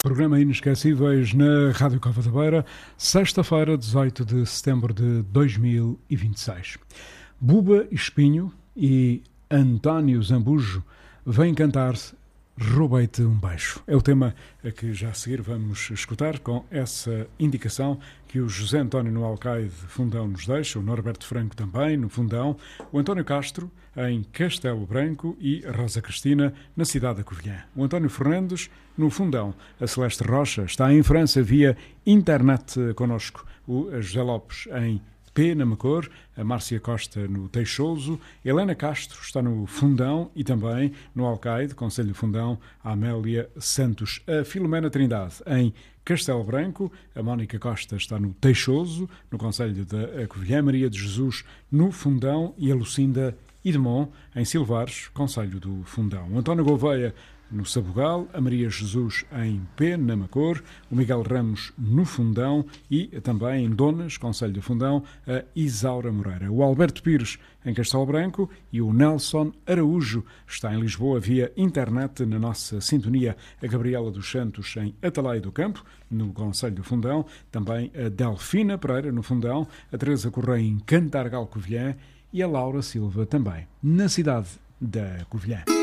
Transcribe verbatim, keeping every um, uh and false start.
Programa Inesquecíveis na Rádio Cova da Beira, sexta-feira, dezoito de setembro de dois mil e vinte e seis. Buba Espinho e António Zambujo vêm cantar Roubei-te um Beijo. É o tema a que já a seguir vamos escutar, com essa indicação que o José António no Alcaide Fundão nos deixa, o Norberto Franco também no Fundão, o António Castro em Castelo Branco e a Rosa Cristina na cidade da Covilhã. O António Fernandes no Fundão. A Celeste Rocha está em França via internet connosco. O José Lopes em P, na Macor, a Márcia Costa no Teixoso, Helena Castro está no Fundão e também no Alcaide, Conselho de Fundão, a Amélia Santos, a Filomena Trindade em Castelo Branco, a Mónica Costa está no Teixoso, no Conselho da Covilhã, Maria de Jesus no Fundão e a Lucinda Idemon em Silvares, Conselho do Fundão. O António Gouveia no Sabugal, a Maria Jesus em P, na Macor, o Miguel Ramos no Fundão e também em Donas, Conselho do Fundão, a Isaura Moreira. O Alberto Pires em Castelo Branco e o Nelson Araújo está em Lisboa via internet na nossa sintonia. A Gabriela dos Santos em Atalaia do Campo, no Conselho do Fundão, também a Delfina Pereira no Fundão, a Teresa Correia em Cantargal, Covilhã e a Laura Silva também na cidade da Covilhã.